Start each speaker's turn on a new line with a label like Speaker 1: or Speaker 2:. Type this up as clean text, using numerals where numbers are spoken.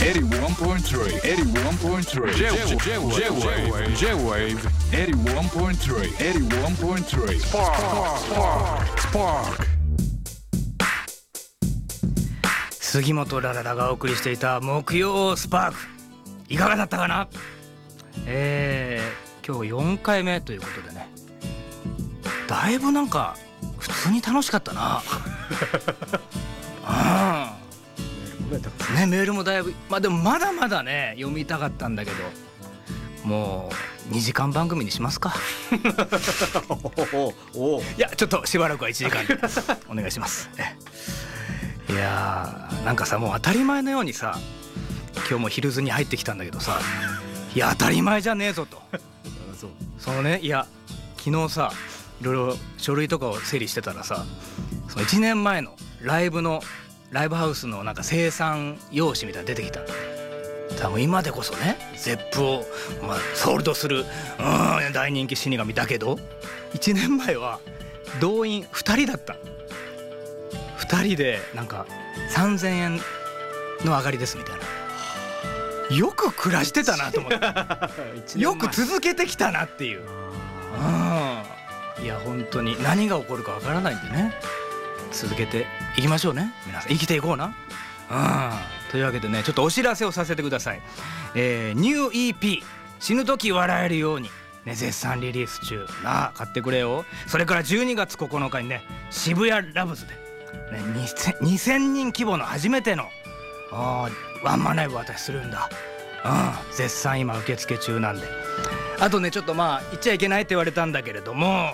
Speaker 1: 81.3 81.3 J-Wave 81.3 81.3 Spark
Speaker 2: 杉本ラララがお送りしていた木曜スパーク、いかがだったかな。今日4回目ということでね、だいぶなんか普通に楽しかったなメールもだいぶ、でもまだまだね読みたかったんだけど、もう2時間番組にしますかいやちょっとしばらくは1時間でお願いしますいやーなんかさ、もう当たり前のようにさ、今日もヒルズに入ってきたんだけどさ、いや当たり前じゃねえぞとそのね、いや昨日さ、いろいろ書類とかを整理してたらさ、その1年前のライブハウスのなんか生産用紙みたいなの出てきた。多分今でこそね、ゼップを、ソールドする大人気死神だけど、1年前は動員2人だった。2人でなんか3000円の上がりですみたいな。よく暮らしてたなと思ってよく続けてきたなっていう。いや本当に何が起こるかわからないんでね、続けていきましょうね皆さん、生きていこうな。というわけでね、ちょっとお知らせをさせてください。ニュー EP 死ぬ時笑えるように、ね、絶賛リリース中な、買ってくれよ。それから12月9日にね、渋谷ラブズで、ね、2000人規模の初めてのワンマンライブを私するんだ。絶賛今受付中なんで。あとね、ちょっと言っちゃいけないって言われたんだけれども、